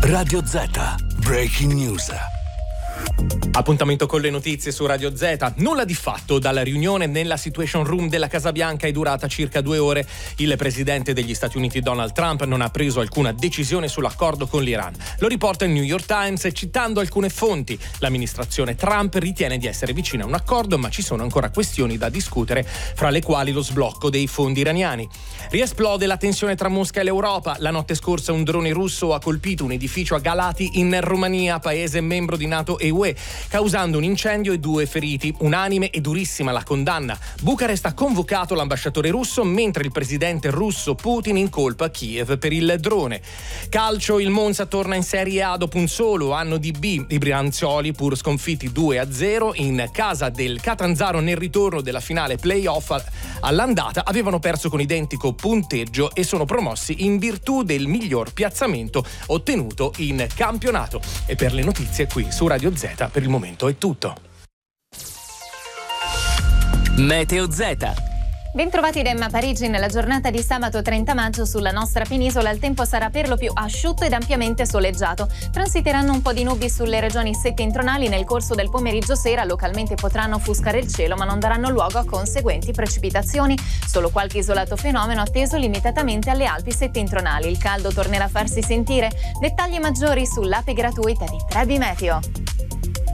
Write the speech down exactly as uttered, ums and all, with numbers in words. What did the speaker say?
Radio Z, Breaking News. Appuntamento con le notizie su Radio Z. Nulla di fatto dalla riunione nella Situation Room della Casa Bianca è durata circa due ore. Il presidente degli Stati Uniti Donald Trump non ha preso alcuna decisione sull'accordo con l'Iran. Lo riporta il New York Times citando alcune fonti. L'amministrazione Trump ritiene di essere vicina a un accordo, ma ci sono ancora questioni da discutere, fra le quali lo sblocco dei fondi iraniani. Riesplode la tensione tra Mosca e l'Europa. La notte scorsa un drone russo ha colpito un edificio a Galati in Romania, paese membro di NATO e U E, causando un incendio e due feriti. Unanime e durissima la condanna. Bucarest ha convocato l'ambasciatore russo, mentre il presidente russo Putin incolpa Kiev per il drone. Calcio, il Monza torna in Serie A dopo un solo anno di B. I Brianzoli, pur sconfitti due a zero in casa del Catanzaro nel ritorno della finale playoff all'andata, avevano perso con identico punteggio e sono promossi in virtù del miglior piazzamento ottenuto in campionato. E per le notizie qui su Radio Z per il momento è tutto. Meteo Z. Bentrovati da Emma Parigi. Nella giornata di sabato trenta maggio sulla nostra penisola il tempo sarà per lo più asciutto ed ampiamente soleggiato. Transiteranno un po' di nubi sulle regioni settentrionali. Nel corso del pomeriggio sera localmente potranno offuscare il cielo, ma non daranno luogo a conseguenti precipitazioni. Solo qualche isolato fenomeno atteso limitatamente alle Alpi settentrionali. Il caldo tornerà a farsi sentire. Dettagli maggiori sull'app gratuita di tre B Meteo.